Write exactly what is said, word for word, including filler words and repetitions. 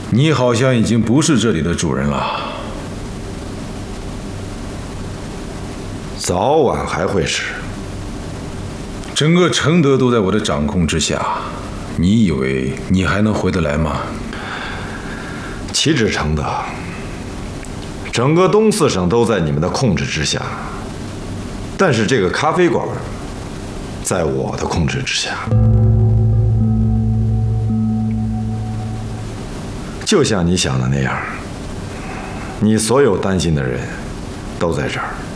你好像已经不是这里的主人了。 早晚还会是。 整个承德都在我的掌控之下，你以为你还能回得来吗？ 岂止承德，整个东四省都在你们的控制之下。但是这个咖啡馆，在我的控制之下。就像你想的那样，你所有担心的人，都在这儿。